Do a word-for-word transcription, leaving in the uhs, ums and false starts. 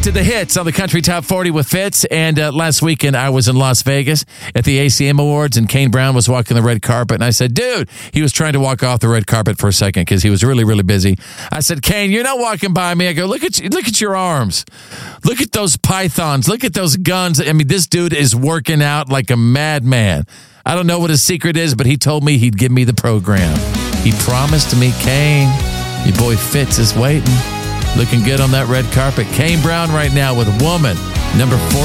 to the hits on the Country Top forty with Fitz. And uh, last weekend, I was in Las Vegas at the A C M Awards, and Kane Brown was walking the red carpet. And I said, dude, he was trying to walk off the red carpet for a second because he was really, really busy. I said, Kane, you're not walking by me. I go, look at you, look at your arms. Look at those pythons. Look at those guns. I mean, this dude is working out like a madman. I don't know what his secret is, but he told me he'd give me the program. He promised me, Kane, your boy Fitz is waiting. Looking good on that red carpet. Kane Brown right now with Woman, number four.